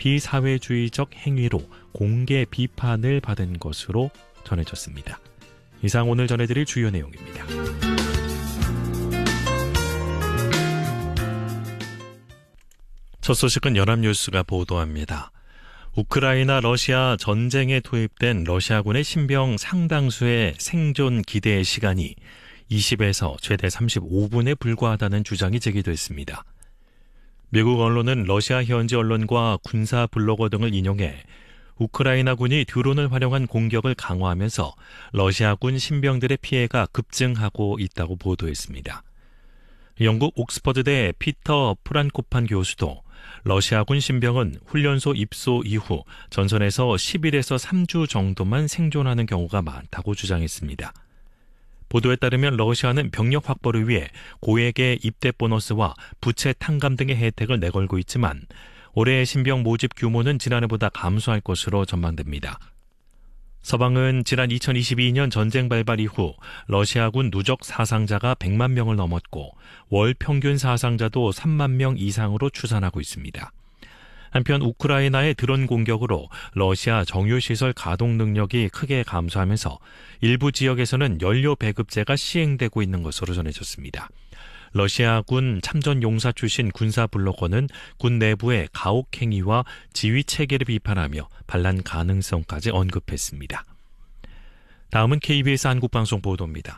비사회주의적 행위로 공개 비판을 받은 것으로 전해졌습니다. 이상 오늘 전해드릴 주요 내용입니다. 첫 소식은 연합뉴스가 보도합니다. 우크라이나 러시아 전쟁에 투입된 러시아군의 신병 상당수의 생존 기대 시간이 20에서 최대 35분에 불과하다는 주장이 제기됐습니다. 미국 언론은 러시아 현지 언론과 군사 블로거 등을 인용해 우크라이나군이 드론을 활용한 공격을 강화하면서 러시아군 신병들의 피해가 급증하고 있다고 보도했습니다. 영국 옥스퍼드대 피터 프란코판 교수도 러시아군 신병은 훈련소 입소 이후 전선에서 10일에서 3주 정도만 생존하는 경우가 많다고 주장했습니다. 보도에 따르면 러시아는 병력 확보를 위해 고액의 입대 보너스와 부채 탕감 등의 혜택을 내걸고 있지만 올해의 신병 모집 규모는 지난해보다 감소할 것으로 전망됩니다. 서방은 지난 2022년 전쟁 발발 이후 러시아군 누적 사상자가 100만 명을 넘었고 월 평균 사상자도 3만 명 이상으로 추산하고 있습니다. 한편 우크라이나의 드론 공격으로 러시아 정유시설 가동 능력이 크게 감소하면서 일부 지역에서는 연료 배급제가 시행되고 있는 것으로 전해졌습니다. 러시아군 참전용사 출신 군사 블로거는 군 내부의 가혹 행위와 지휘 체계를 비판하며 반란 가능성까지 언급했습니다. 다음은 KBS 한국방송 보도입니다.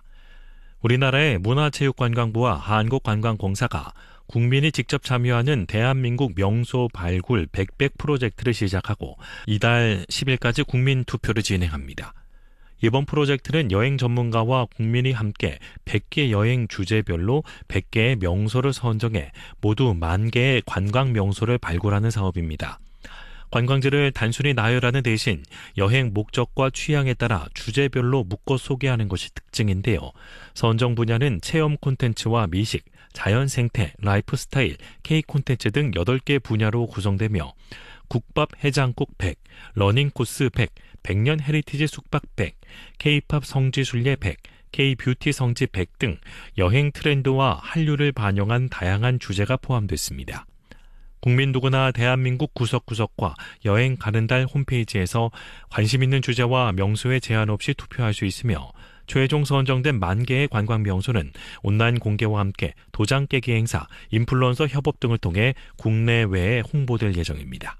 우리나라의 문화체육관광부와 한국관광공사가 국민이 직접 참여하는 대한민국 명소 발굴 100백 프로젝트를 시작하고 이달 10일까지 국민투표를 진행합니다. 이번 프로젝트는 여행 전문가와 국민이 함께 100개 여행 주제별로 100개의 명소를 선정해 모두 10,000개의 관광 명소를 발굴하는 사업입니다. 관광지를 단순히 나열하는 대신 여행 목적과 취향에 따라 주제별로 묶어 소개하는 것이 특징인데요. 선정 분야는 체험 콘텐츠와 미식, 자연 생태, 라이프 스타일, K 콘텐츠 등 8개 분야로 구성되며 국밥 해장국 100, 러닝 코스 100, 100년 헤리티지 숙박 100, K-팝 성지순례 100, K-뷰티 성지 100 등 여행 트렌드와 한류를 반영한 다양한 주제가 포함됐습니다. 국민 누구나 대한민국 구석구석과 여행 가는 달 홈페이지에서 관심 있는 주제와 명소에 제한 없이 투표할 수 있으며 최종 선정된 10,000개의 관광 명소는 온라인 공개와 함께 도장 깨기 행사, 인플루언서 협업 등을 통해 국내외에 홍보될 예정입니다.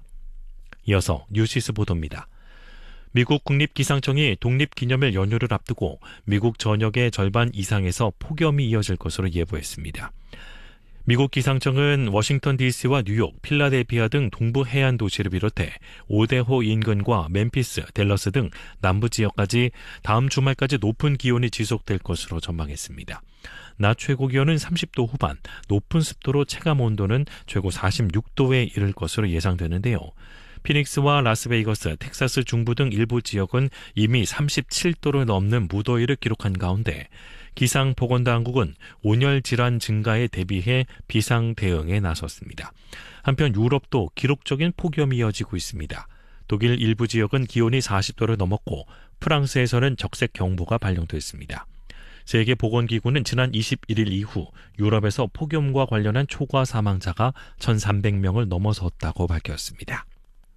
이어서 뉴시스 보도입니다. 미국 국립기상청이 독립기념일 연휴를 앞두고 미국 전역의 절반 이상에서 폭염이 이어질 것으로 예보했습니다. 미국 기상청은 워싱턴 DC와 뉴욕, 필라델피아 등 동부 해안 도시를 비롯해 오데호 인근과 멤피스, 댈러스 등 남부 지역까지 다음 주말까지 높은 기온이 지속될 것으로 전망했습니다. 낮 최고 기온은 30도 후반, 높은 습도로 체감 온도는 최고 46도에 이를 것으로 예상되는데요. 피닉스와 라스베이거스, 텍사스 중부 등 일부 지역은 이미 37도를 넘는 무더위를 기록한 가운데 기상보건당국은 온열 질환 증가에 대비해 비상 대응에 나섰습니다. 한편 유럽도 기록적인 폭염이 이어지고 있습니다. 독일 일부 지역은 기온이 40도를 넘었고 프랑스에서는 적색 경보가 발령됐습니다. 세계보건기구는 지난 21일 이후 유럽에서 폭염과 관련한 초과 사망자가 1,300명을 넘어섰다고 밝혔습니다.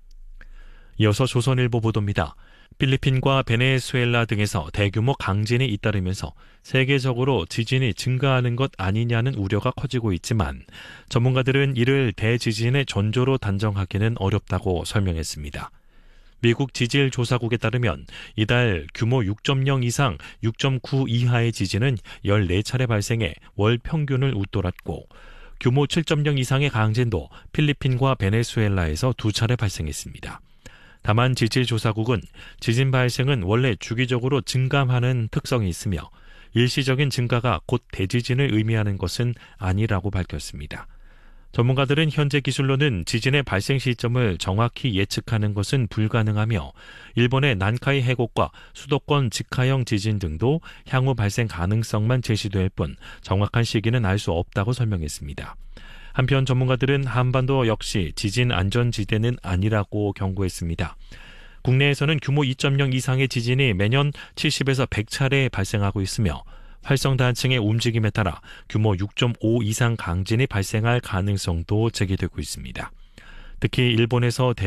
이어서 조선일보 보도입니다. 필리핀과 베네수엘라 등에서 대규모 강진이 잇따르면서 세계적으로 지진이 증가하는 것 아니냐는 우려가 커지고 있지만 전문가들은 이를 대지진의 전조로 단정하기는 어렵다고 설명했습니다. 미국 지질조사국에 따르면 이달 규모 6.0 이상 6.9 이하의 지진은 14차례 발생해 월 평균을 웃돌았고 규모 7.0 이상의 강진도 필리핀과 베네수엘라에서 2차례 발생했습니다. 다만 지질조사국은 지진 발생은 원래 주기적으로 증감하는 특성이 있으며 일시적인 증가가 곧 대지진을 의미하는 것은 아니라고 밝혔습니다. 전문가들은 현재 기술로는 지진의 발생 시점을 정확히 예측하는 것은 불가능하며 일본의 난카이 해곡과 수도권 직하형 지진 등도 향후 발생 가능성만 제시될 뿐 정확한 시기는 알 수 없다고 설명했습니다. 한편 전문가들은 한반도 역시 지진 안전지대는 아니라고 경고했습니다. 국내에서는 규모 2.0 이상의 지진이 매년 70에서 100차례 발생하고 있으며 활성단층의 움직임에 따라 규모 6.5 이상 강진이 발생할 가능성도 제기되고 있습니다. 특히 일본에서